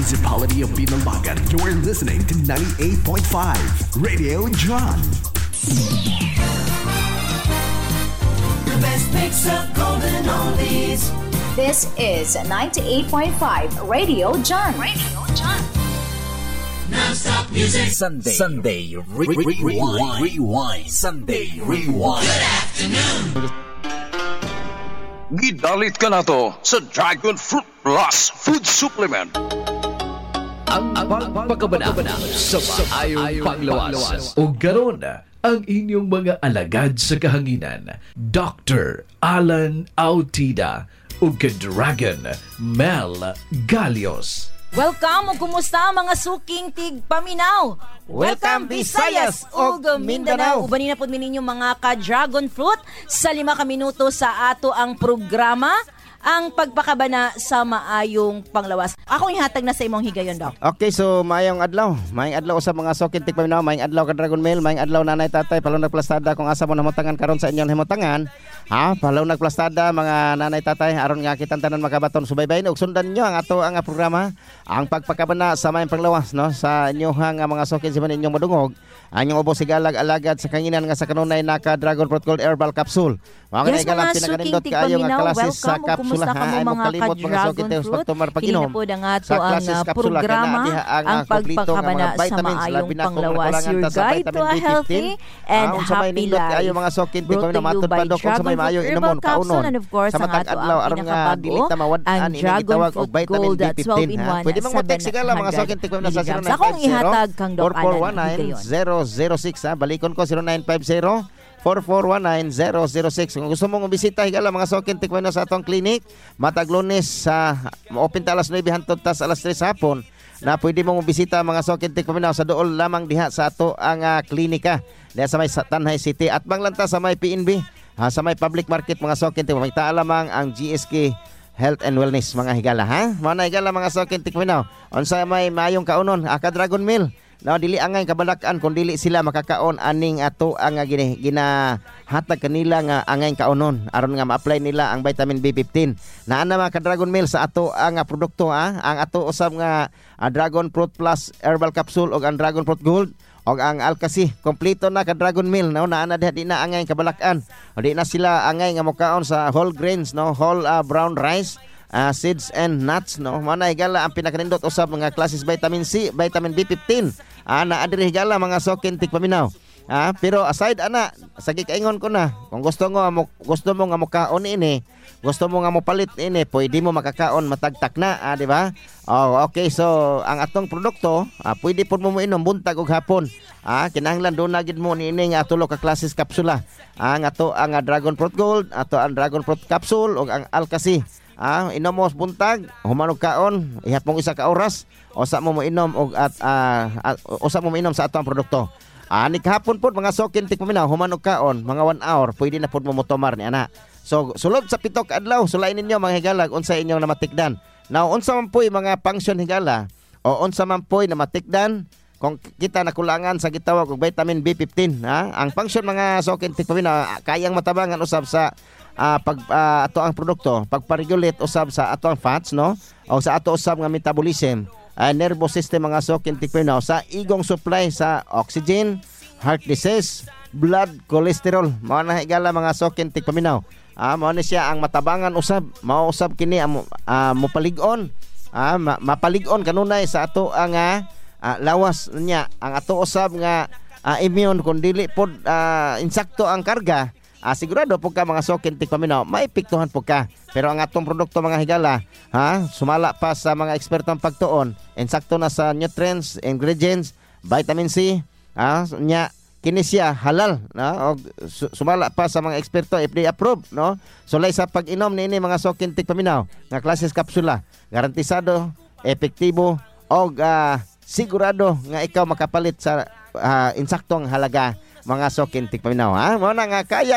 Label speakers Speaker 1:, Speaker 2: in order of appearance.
Speaker 1: Municipality of Binalagan. You're listening to 98.5 Radio John.
Speaker 2: The best mix of golden oldies.
Speaker 3: This is 98.5 Radio John. Radio John.
Speaker 2: Non-stop music.
Speaker 4: Sunday Rewind. Sunday Rewind.
Speaker 2: Good afternoon.
Speaker 5: Gidalit ka na to sa Dragon Fruit Plus Food Supplement.
Speaker 6: Ang pagpagabana sa maayong panglawas. O garon ang inyong mga alagad sa kahanginan. Dr. Alan Autida o Dragon Mel Galios.
Speaker 7: Welcome o kumusta mga suking tigpaminaw. Welcome Visayas ug Mindanao. Ubanin na po ninyo mga ka-dragon fruit sa 5 minuto sa ato ang programa, ang pagpakabana sa maayong panglawas. Ako ihatag na sa imong higayon, Doc.
Speaker 8: Okay, so maayong adlaw. Maayong adlaw sa mga suking tigpaminaw, maayong adlaw ka Dragon Mail, maayong adlaw nanay tatay, palunag plastada kung asa mo namutangan karon sa inyong himutangan. Palunag plastada mga nanay tatay aron nga kitang tanan makabaton subaybayin ug sundan nyo ang ato ang programa, ang pagpakabana sa maayong panglawas no sa inyohang mga suking sa inyong madungog. Anyong ubos sigalag alagad sa kanginan nga sa kanunay naka Dragon Fruit Gold Herbal Capsule.
Speaker 7: Yes, mga suking tigpaminaw, welcome o kumusta ka mo mga ka-dragon fruit. Kini na po ang ato ang programa, ang pagpakabana sa maayong panglawas. Your guide to a healthy and happy life. Brought to you by Dragon Fruit Herbal Capsule and of course ang ato ang pinakabago, ang Dragon Fruit Gold 12-in-1 700 mg. Sa akong ihatag kang Doc Alan.
Speaker 8: 006 balikon ko 0950-4419-006. Kung gusto mong bisita higala mga suking tikpaminaw sa atong clinic, matag Lunes sa open ta alas 9 hangtod tas alas 3 hapon, na pwede mong bisita mga suking tikpaminaw sa duol lamang diha sa ato ang klinika diha sa may Tanhay City at banglanta sa may PNB, sa may public market mga suking tikpaminaw. Ta lamang ang GSK Health and Wellness mga higala Mga higala mga suking tikpaminaw. Unsa may mayong kaunon ka Dragon Mill. No, dili angay kabalakan kung dili sila makakaon aning ato ang ginahatag kanila nga angay kaunon aron nga ma-apply nila ang vitamin B15. Naa mga ka-Dragon Mill sa ato ang produkto ang ato usab nga Dragon Fruit Plus Herbal Capsule ug ang Dragon Fruit Gold ug ang Alkasi. Kompleto na ka-Dragon Mill no, naa na di na angay kabalakan. O di na sila angay nga mokaon sa whole grains no, whole brown rice, seeds and nuts no. Manay higala ang pinakanindot usab mga klases vitamin C, vitamin B15. Naadiri higala mga suking tigpaminaw. Pero aside ana, sagi kaingon ko na, kung gusto mo nga mokaon ini, gusto mo nga mopalit ini, pwede mo makakaon matagtak na, di ba? Okay, so ang atong produkto, pwede pud mo inom buntag ug hapon. Kinahanglan do na gid mo niini nga tulo ka klases kapsula. Ang ato ang Dragon Fruit Gold, ato ang Dragon Fruit Capsule ug ang Alkasi. Inom mo buntag, humanog kaon, ihapong 1 ka oras, usa mo inom og usa mo inom sa atong produkto. Ni kahapon pod mga suking tikpaminaw, humanog kaon, mga 1 hour, pwede na pod mo motomar ni ana. So sulod sa 7 ka adlaw, sulayin ninyo mga higalag unsa inyong namatikdan. Now unsa man poy mga function higala o unsa man poy na matikdan kung kita nakulangan sa gitawag og vitamin B15, ang function mga suking tikpaminaw kayang matabangan usab sa ato ang produkto, pagpa-regulate usab sa ato ang fats no, o sa ato usab nga metabolism, nervous system mga suking tikpaminaw, sa igong supply sa oxygen, heart disease, blood cholesterol. Mao na higala mga suking tikpaminaw. Mao na siya ang matabangan usab, mao usab kini mopalig-on, mapalig-on kanunay sa ato ang lawas niya, ang ato usab nga immune kung dili pod insakto ang karga. Sigurado po ka mga suking tikpaminaw, maipiktuhan po ka. Pero ang atong produkto mga higala, sumala pa sa mga ekspertong pagtuon, insakto na sa nutrients, ingredients, vitamin C, nya kini siya halal, no? Sumala pa sa mga eksperto FDA approved, no? Sulay sa pag-inom niini mga suking tikpaminaw nga klases kapsula, garantisado, epektibo og sigurado nga ikaw makapalit sa insaktong halaga mga suking tikpaminaw. Mao na nga kaya